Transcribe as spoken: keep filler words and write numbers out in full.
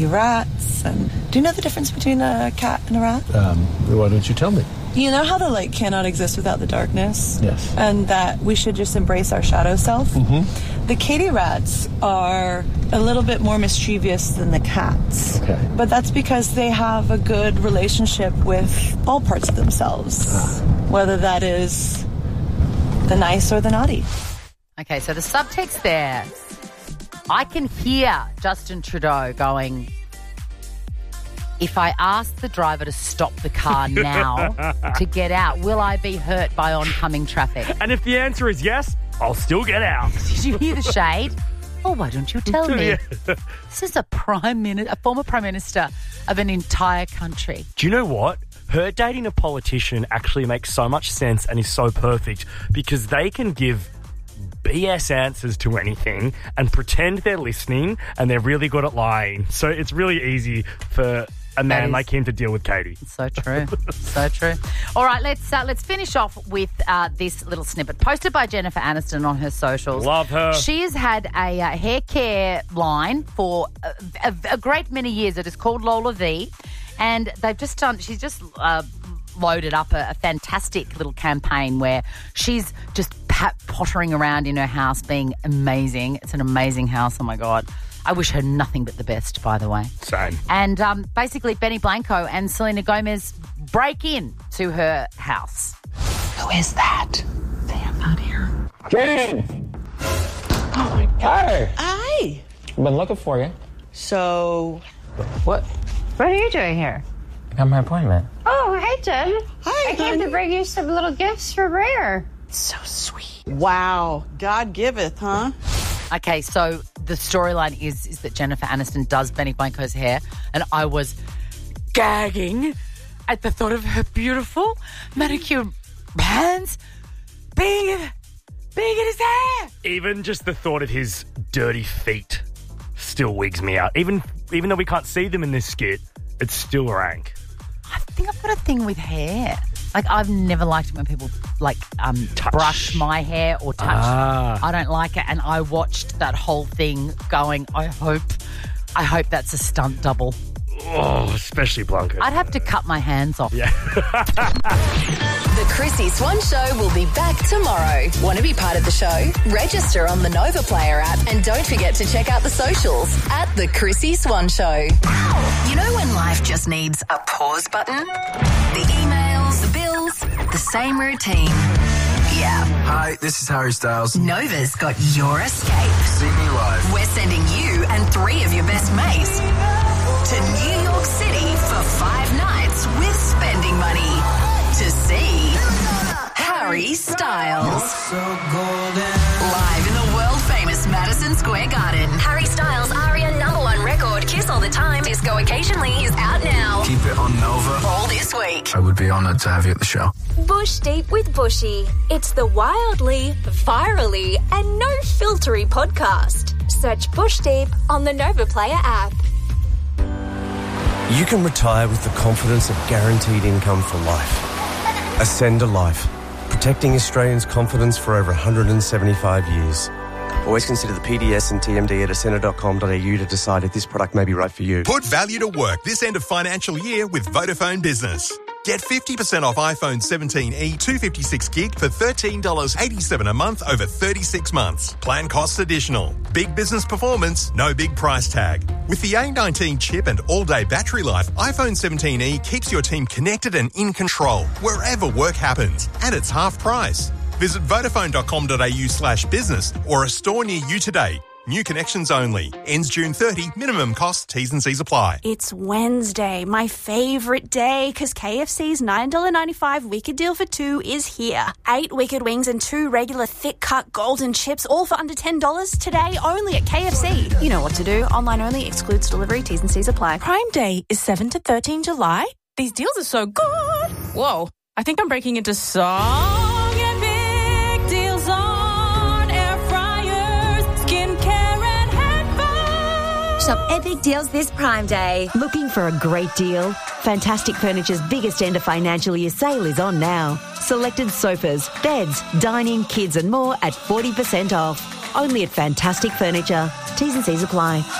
rats. And do you know the difference between a cat and a rat? Um, why don't you tell me? You know how the light cannot exist without the darkness? Yes. And that we should just embrace our shadow self? Mm-hmm. The Katy rats are a little bit more mischievous than the cats. Okay. But that's because they have a good relationship with all parts of themselves, ah. whether that is the nice or the naughty. Okay, so the subtext there, I can hear Justin Trudeau going, if I ask the driver to stop the car now to get out, will I be hurt by oncoming traffic? And if the answer is yes, I'll still get out. Did you hear the shade? Oh, why don't you tell me? Yeah. This is a prime minister, a former prime minister of an entire country. Do you know what? Her dating a politician actually makes so much sense and is so perfect because they can give B S answers to anything and pretend they're listening and they're really good at lying. So it's really easy for a man is, like him to deal with Katy. So true. So true. All right, let's uh, let's finish off with uh, this little snippet posted by Jennifer Aniston on her socials. Love her. She has had a uh, hair care line for a, a, a great many years. It is called Lola V, and they've just done. She's just uh, loaded up a, a fantastic little campaign where she's just pat pottering around in her house, being amazing. It's an amazing house. Oh my God. I wish her nothing but the best, by the way. Same. And um, basically, Benny Blanco and Selena Gomez break in to her house. Who is that? They are not here. Jen! Oh, my God. Hi. Hi. I've been looking for you. So, what? What are you doing here? I got my appointment. Oh, hey, Jen. Hi, I came honey. to bring you some little gifts for Rare. So sweet. Wow. God giveth, huh? Okay, so the storyline is is that Jennifer Aniston does Benny Blanco's hair, and I was gagging at the thought of her beautiful manicure hands being, being in his hair. Even just the thought of his dirty feet still wigs me out. Even even though we can't see them in this skit, it's still rank. I think I've got a thing with hair. Like, I've never liked it when people, like, um, brush my hair or touch. Ah. I don't like it. And I watched that whole thing going, I hope, I hope that's a stunt double. Oh, especially Blanco. I'd have to cut my hands off. Yeah. The Chrissy Swan Show will be back tomorrow. Want to be part of the show? Register on the Nova Player app and don't forget to check out the socials at The Chrissy Swan Show. You know when life just needs a pause button? The emails, the bills, the same routine. Yeah. Hi, this is Harry Styles. Nova's got your escape. See me live. We're sending you and three of your best mates to New York City for five nights with spending money to see Harry Styles. Live in the world-famous Madison Square Garden. Harry Styles' Aria number one record, Kiss All the Time, Disco Occasionally, is out now. Keep it on Nova. All this week. I would be honoured to have you at the show. Bush Deep with Bushy. It's the wildly, virally, and no-filtery podcast. Search Bush Deep on the Nova Player app. You can retire with the confidence of guaranteed income for life. Ascend a Life, protecting Australians' confidence for over one hundred seventy-five years. Always consider the P D S and T M D at ascender dot com dot a u to decide if this product may be right for you. Put value to work this end of financial year with Vodafone Business. Get fifty percent off iPhone seventeen e two fifty-six gig for thirteen dollars eighty-seven a month over thirty-six months. Plan costs additional. Big business performance, no big price tag. With the A nineteen chip and all-day battery life, iPhone seventeen e keeps your team connected and in control wherever work happens. And it's half price. Visit vodafone dot com dot a u slash business or a store near you today. New connections only. Ends June thirtieth. Minimum cost. T's and C's apply. It's Wednesday, my favourite day, because K F C's nine dollars ninety-five Wicked Deal for two is here. Eight Wicked Wings and two regular thick-cut golden chips, all for under ten dollars today only at K F C. You know what to do. Online only, excludes delivery, T's and C's apply. Prime Day is seventh to thirteenth July. These deals are so good. Whoa, I think I'm breaking into song. Shop epic deals this Prime Day. Looking for a great deal? Fantastic Furniture's biggest end of financial year sale is on now. Selected sofas, beds, dining, kids and more at forty percent off. Only at Fantastic Furniture. T's and C's apply.